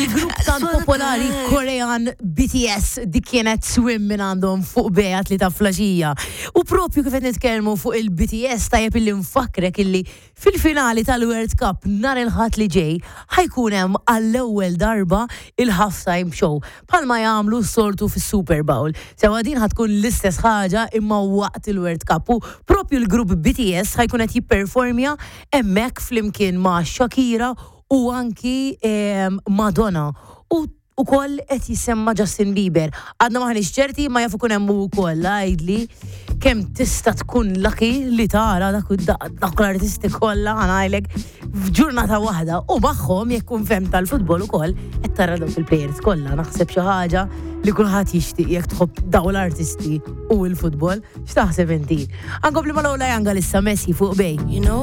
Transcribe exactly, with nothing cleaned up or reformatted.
Il-grupp tan popolari Korean B T S dik kienet swim minn għandhom fuq bejat li ta' flaxija. U propju kif qed nitkellmu fuq il-B T S tajjeb illi nfakrek illi fil-finali tal-World Cup nhar il-ħadd li ġej ħajkun hemm għall-ewwel darba il-halftime show bħalma jagħmlu s-soltu fis-Super Bowl. Sewa din ħatkun l-istess ħaġa imma waqt il-World Cup u propju l-grupp B T S ħajkun qed jipperformja hemmhekk flimkien ma' Shakira u anki eh, Madonna u u koll qed jisemma Justin Bieber. Għadna maħniex ċerti ma jafu kun hemm ukoll għajdli kemm tista' tkun lucky li tara dak dak l-artisti kollha għanajlek f'ġurnata waħda u magħhom jekk kun fem tal-futbol ukoll qed tara dawk il-plejers kollha naħseb xi ħaġa li kulħadd jixtieq jekk tħobb daw l-artisti u l-futbol. X'taħseb inti? Ankompli mal-ewwel issa Messi fuq bej.